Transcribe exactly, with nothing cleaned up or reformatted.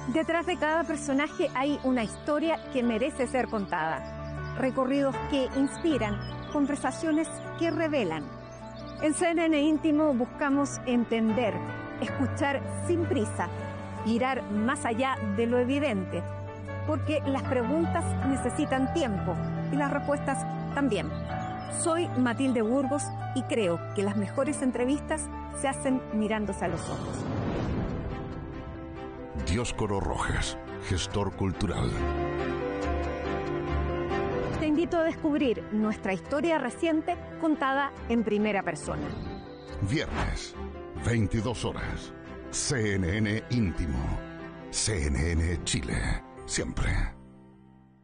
Detrás de cada personaje hay una historia que merece ser contada. Recorridos que inspiran, conversaciones que revelan. En C N N Íntimo buscamos entender, escuchar sin prisa, mirar más allá de lo evidente, porque las preguntas necesitan tiempo y las respuestas también. Soy Matilde Burgos y creo que las mejores entrevistas se hacen mirándose a los ojos. Dioscoro Rojas, gestor cultural. Te invito a descubrir nuestra historia reciente contada en primera persona. Viernes, veintidós horas. C N N Íntimo. C N N Chile. Siempre.